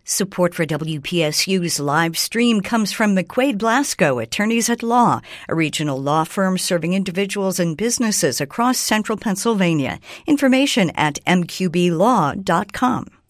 Support for WPSU's live stream comes from McQuaid Blasco, Attorneys at Law, a regional law firm serving individuals and businesses across central Pennsylvania. Information at mqblaw.com.